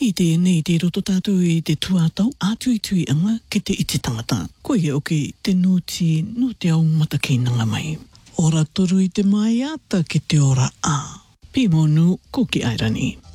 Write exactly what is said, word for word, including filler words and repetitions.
I te nei te roto tātou I te tuatau ātui tui anga ke te iti tangata. Ko ia oke te nūti no te au matakeinanga mai. Ora toru I te mai ata ke te ora a. Pimonu ko ki Airani.